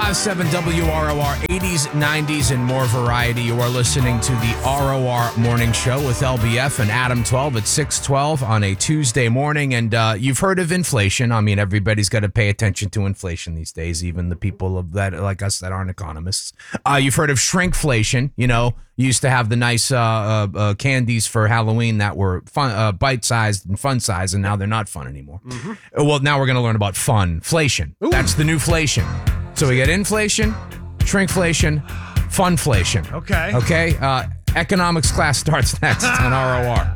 105.7 WROR, 80s, 90s, and more variety. You are listening to the ROR Morning Show with LBF and Adam 12 at 6:12 on a Tuesday morning. And you've heard of inflation. I mean, everybody's got to pay attention to inflation these days, even the people of that like us that aren't economists. You've heard of shrinkflation. You know, you used to have the nice candies for Halloween that were fun, bite-sized and fun-sized, and now they're not fun anymore. Mm-hmm. Well, now we're going to learn about funflation. That's the new flation. So we get inflation, shrinkflation, funflation. Okay. Okay. Economics class starts next on ROR.